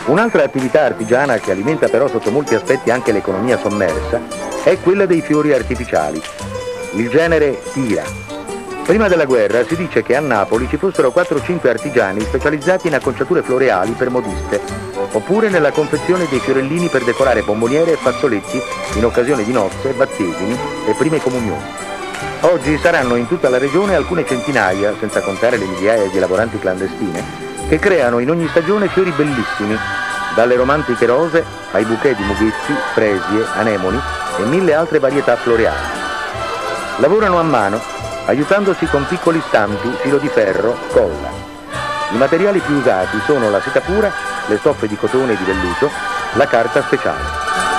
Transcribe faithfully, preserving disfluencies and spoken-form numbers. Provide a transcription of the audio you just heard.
Un'altra attività artigiana che alimenta però sotto molti aspetti anche l'economia sommersa è quella dei fiori artificiali, il genere tira. Prima della guerra si dice che a Napoli ci fossero quattro o cinque artigiani specializzati in acconciature floreali per modiste, oppure nella confezione dei fiorellini per decorare bomboniere e fazzoletti in occasione di nozze, battesimi e prime comunioni. Oggi saranno in tutta la regione alcune centinaia, senza contare le migliaia di lavoranti clandestine, che creano in ogni stagione fiori bellissimi, dalle romantiche rose ai bouquet di mughetti, fresie, anemoni e mille altre varietà floreali. Lavorano a mano, aiutandosi con piccoli stampi, filo di ferro, colla. I materiali più usati sono la seta pura, le stoffe di cotone e di velluto, la carta speciale.